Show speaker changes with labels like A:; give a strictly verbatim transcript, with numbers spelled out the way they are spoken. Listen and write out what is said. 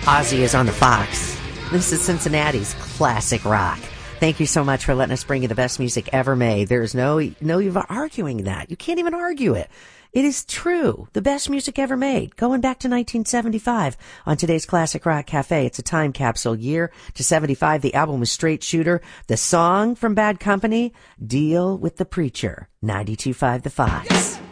A: Ozzy is on the Fox. This is Cincinnati's classic rock. Thank you so much for letting us bring you the best music ever made. There's no, no even arguing that. You can't even argue it. It is true. The best music ever made. Going back to nineteen seventy-five on today's Classic Rock Cafe. It's a time capsule year to seventy-five. The album was Straight Shooter. The song from Bad Company, Deal with the Preacher. ninety-two point five The Fox.